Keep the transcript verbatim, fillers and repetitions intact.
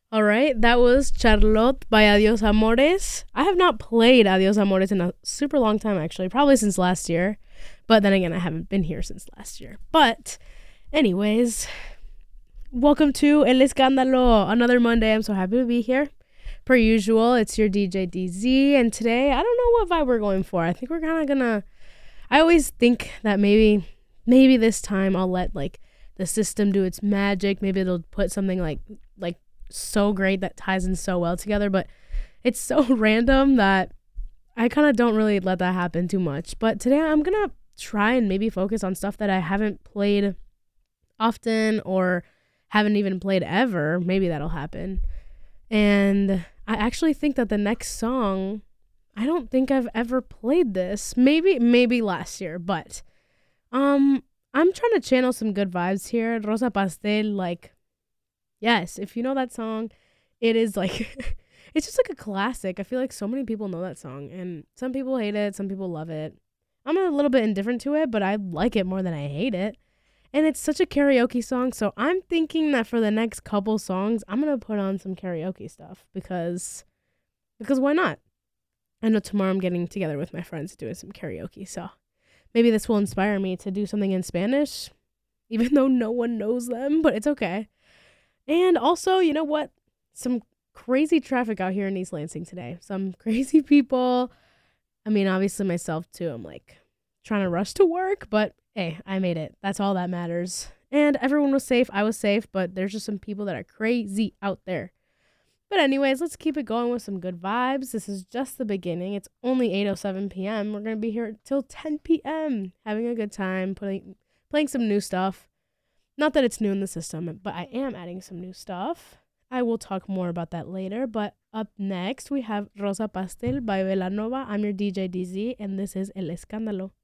All right, that was Charlotte by Adios Amores. I have not played Adios Amores in a super long time, actually, probably since last year. But then again, I haven't been here since last year. But, anyways, welcome to El Escándalo, another Monday. I'm so happy to be here. Per usual, it's your D J D Z, and today, I don't know what vibe we're going for. I think we're kind of gonna, I always think that maybe, maybe this time I'll let, like, the system do its magic. Maybe it'll put something, like, like, so great that ties in so well together, but it's so random that I kind of don't really let that happen too much. But today I'm gonna try and maybe focus on stuff that I haven't played often or haven't even played ever. Maybe that'll happen. And I actually think that the next song, I don't think I've ever played this. Maybe maybe last year, but um I'm trying to channel some good vibes here. Rosa Pastel, like, yes, if you know that song, it is like, it's just like a classic. I feel like so many people know that song, and some people hate it, some people love it. I'm a little bit indifferent to it, but I like it more than I hate it. And it's such a karaoke song, so I'm thinking that for the next couple songs, I'm going to put on some karaoke stuff because, because why not? I know tomorrow I'm getting together with my friends doing some karaoke, so maybe this will inspire me to do something in Spanish, even though no one knows them, but it's okay. And also, you know what? Some crazy traffic out here in East Lansing today. Some crazy people. I mean, obviously myself too. I'm like trying to rush to work, but hey, I made it. That's all that matters. And everyone was safe. I was safe, but there's just some people that are crazy out there. But anyways, let's keep it going with some good vibes. This is just the beginning. It's only eight oh seven p.m. We're going to be here till ten p.m. having a good time, putting, playing some new stuff. Not that it's new in the system, but I am adding some new stuff. I will talk more about that later. But up next, we have Rosa Pastel by Velanova. I'm your D J D Z, and this is El Escándalo.